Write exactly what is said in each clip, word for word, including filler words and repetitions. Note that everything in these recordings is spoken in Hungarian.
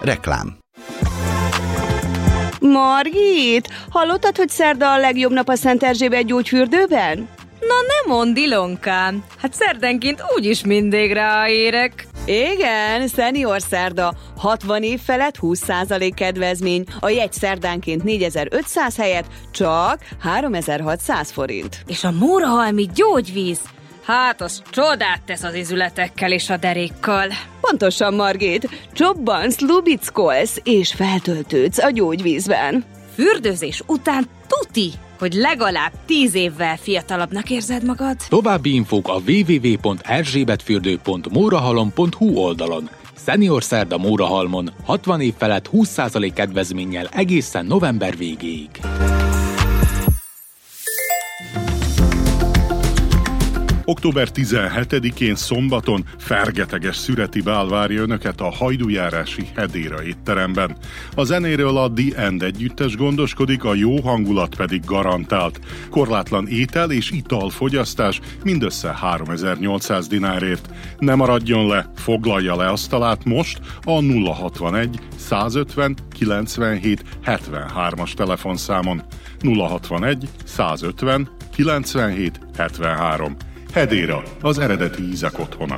Reklám. Margit, hallottad, hogy szerda a legjobb nap a Szent Erzsébet gyógyfürdőben? Na ne mondd, Ilonkám, hát szerdenként úgyis mindig ráérek. Igen, Senior szerda, hatvan év felett húsz százalék kedvezmény, a jegy szerdánként négyezer-ötszáz helyett csak háromezer-hatszáz forint. És a Mórahalmi gyógyvíz, hát az csodát tesz az izületekkel és a derékkal. Pontosan, Margit, csobbansz, lubickolsz és feltöltődsz a gyógyvízben. Fürdőzés után tuti, hogy legalább tíz évvel fiatalabbnak érzed magad. További infók a double-u double-u double-u pont erzsébetfürdő pont mórahalom pont hu oldalon. Senior szerda Mórahalmon, hatvan év felett húsz százalék kedvezménnyel egészen november végéig. október tizenhetedikén szombaton fergeteges szüreti bál várja önöket a hajdújárási Hedéra étteremben. A zenéről a The End együttes gondoskodik, a jó hangulat pedig garantált. Korlátlan étel és italfogyasztás mindössze háromezer-nyolcszáz dinárért. Ne maradjon le, foglalja le asztalát most a nulla hatvanegy százötven kilencvenhét hetvenhármas telefonszámon. nulla hatvanegy százötven kilencvenhét hetvenhárom. Hedéra, az eredeti ízek otthona.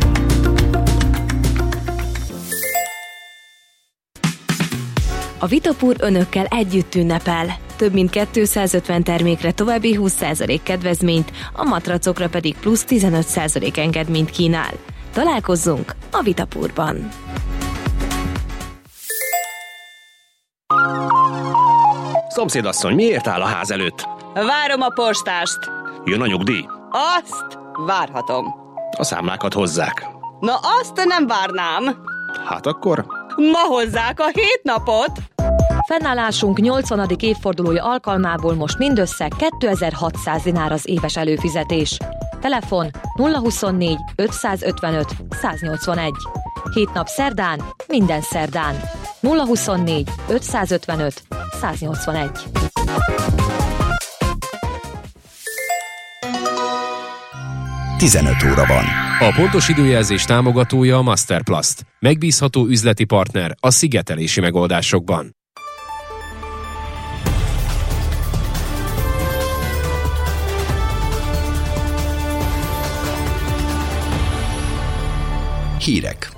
A Vitapur önökkel együtt ünnepel. Több mint kétszázötven termékre további húsz százalék kedvezményt, a matracokra pedig plusz tizenöt százalék engedményt kínál. Találkozzunk a Vitapurban! Szomszédasszony, miért áll a ház előtt? Várom a postást. Jön a nyugdíj? Azt várhatom. A számlákat hozzák. Na azt nem várnám. Hát akkor? Ma hozzák a hét napot. Fennállásunk nyolcvanadik évfordulója alkalmából most mindössze kétezer-hatszáz dinár az éves előfizetés. Telefon nulla huszonnégy ötszázötvenöt száznyolcvanegy. Hét nap szerdán, minden szerdán. nulla huszonnégy ötszázötvenöt száznyolcvanegy. tizenöt óra van. A pontos időjelzés támogatója a Masterplast. Megbízható üzleti partner a szigetelési megoldásokban. Hírek.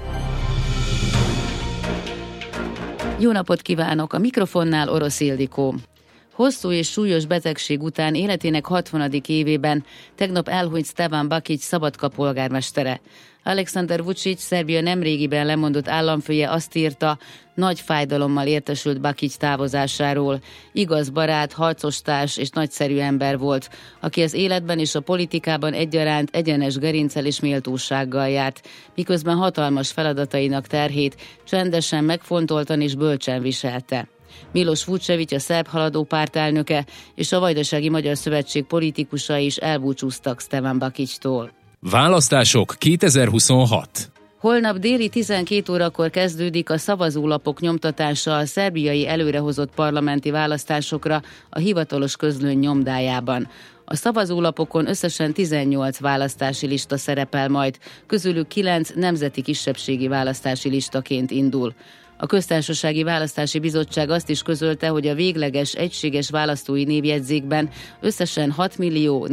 Jó napot kívánok! A mikrofonnál Orosz Ildikó. Hosszú és súlyos betegség után életének hatvanadik évében tegnap elhunyt Stevan Bakić Szabadka polgármestere. Aleksandar Vučić, Szerbia nemrégiben lemondott államfője azt írta, nagy fájdalommal értesült Bakić távozásáról. Igaz barát, harcostárs és nagyszerű ember volt, aki az életben és a politikában egyaránt egyenes gerinccel és méltósággal járt, miközben hatalmas feladatainak terhét csendesen, megfontoltan és bölcsen viselte. Miloš Vučević, a szerb haladó pártelnöke és a Vajdasági Magyar Szövetség politikusai is elbúcsúztak Stevan Bakićtól. Választások kétezer-huszonhat. Holnap déli tizenkét órakor kezdődik a szavazólapok nyomtatása a szerbiai előrehozott parlamenti választásokra a hivatalos közlöny nyomdájában. A szavazólapokon összesen tizennyolc választási lista szerepel majd, közülük kilenc nemzeti kisebbségi választási listaként indul. A Köztársasági Választási Bizottság azt is közölte, hogy a végleges egységes választói névjegyzékben összesen hatmillió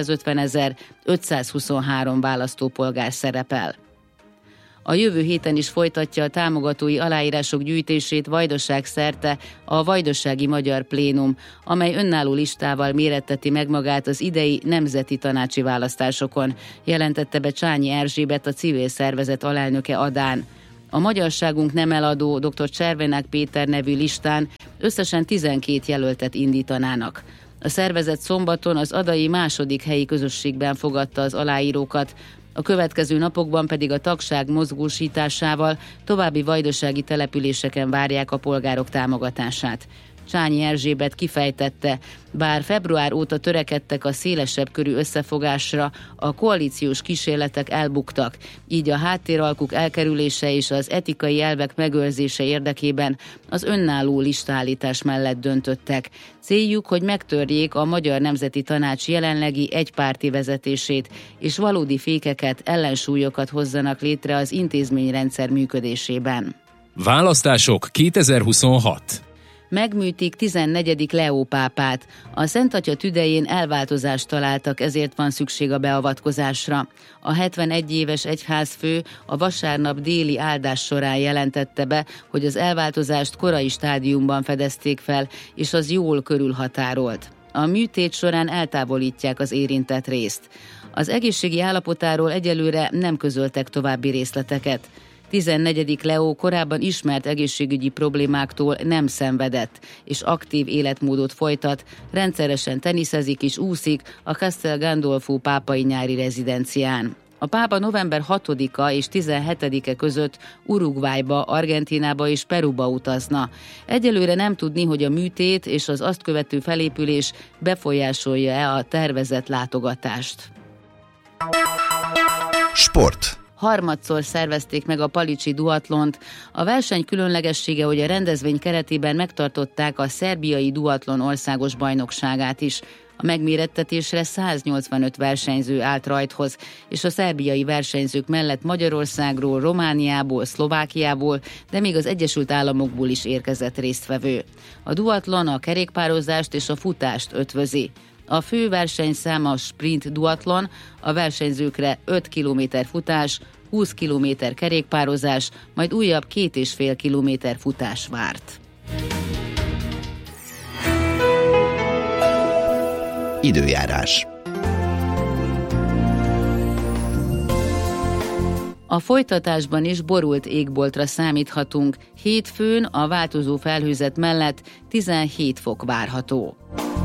négyszázötvenezer-ötszázhuszonhárom választópolgár szerepel. A jövő héten is folytatja a támogatói aláírások gyűjtését Vajdaság szerte a Vajdasági Magyar Plénum, amely önálló listával méretteti meg magát az idei nemzeti tanácsi választásokon, jelentette be Csányi Erzsébet, a civil szervezet alelnöke Adán. A Magyarságunk nem eladó dr. Cservenák Péter nevű listán összesen tizenkét jelöltet indítanának. A szervezet szombaton az adai második helyi közösségben fogadta az aláírókat, a következő napokban pedig a tagság mozgósításával további vajdasági településeken várják a polgárok támogatását. Csányi Erzsébet kifejtette, bár február óta törekedtek a szélesebb körű összefogásra, a koalíciós kísérletek elbuktak, így a háttéralkuk elkerülése és az etikai elvek megőrzése érdekében az önálló listállítás mellett döntöttek. Céljuk, hogy megtörjék a Magyar Nemzeti Tanács jelenlegi egypárti vezetését, és valódi fékeket, ellensúlyokat hozzanak létre az intézményrendszer működésében. Választások kétezer-huszonhat. Megműtik tizennegyedik Leó pápát. A Szent Atya tüdején elváltozást találtak, ezért van szükség a beavatkozásra. A hetvenegy éves egyházfő a vasárnap déli áldás során jelentette be, hogy az elváltozást korai stádiumban fedezték fel, és az jól körülhatárolt. A műtét során eltávolítják az érintett részt. Az egészségi állapotáról egyelőre nem közöltek további részleteket. tizennegyedik Leó korábban ismert egészségügyi problémáktól nem szenvedett, és aktív életmódot folytat, rendszeresen teniszezik és úszik a Castel Gandolfo pápai nyári rezidencián. A pápa november hatodika és tizenhetedike között Uruguayba, Argentínába és Peruba utazna. Egyelőre nem tudni, hogy a műtét és az azt követő felépülés befolyásolja-e a tervezett látogatást. Sport. Harmadszor szervezték meg a palicsi duatlont. A verseny különlegessége, hogy a rendezvény keretében megtartották a szerbiai duatlon országos bajnokságát is. A megmérettetésre száznyolcvanöt versenyző állt rajthoz, és a szerbiai versenyzők mellett Magyarországról, Romániából, Szlovákiából, de még az Egyesült Államokból is érkezett résztvevő. A duatlon a kerékpározást és a futást ötvözi. A fő versenyszám a sprint duatlon, a versenyzőkre öt kilométer futás, húsz kilométer kerékpározás, majd újabb két és fél kilométer futás várt. Időjárás. A folytatásban is borult égboltra számíthatunk, hétfőn a változó felhőzet mellett tizenhét fok várható.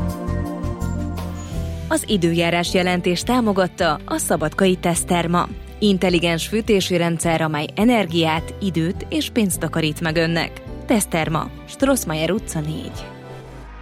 Az időjárás jelentés támogatta a Szabadkai Teszterma. Intelligens fűtési rendszer, amely energiát, időt és pénzt takarít meg önnek. Teszterma, Strossmayer utca négy.